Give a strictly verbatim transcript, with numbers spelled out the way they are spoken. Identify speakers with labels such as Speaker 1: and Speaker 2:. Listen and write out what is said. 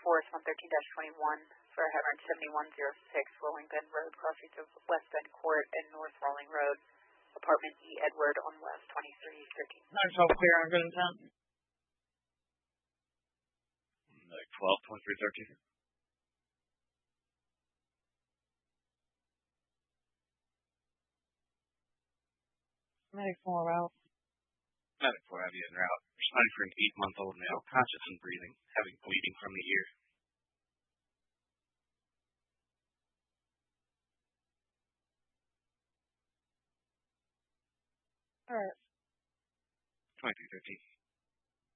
Speaker 1: Forest one thirteen dash twenty-one for Hevron seventy-one oh six Rolling Bend Road, crossings of West Bend Court and North Rolling Road, apartment E. Edward on West twenty-three thirteen.
Speaker 2: nine twelve clear on good intent.
Speaker 3: Like twelve twenty-three thirteen.
Speaker 2: Medic four out.
Speaker 3: Medic four have you en route. Responding for an eight-month-old male, conscious and breathing, having bleeding from the ear.
Speaker 2: Alright.
Speaker 3: twenty-three thirteen.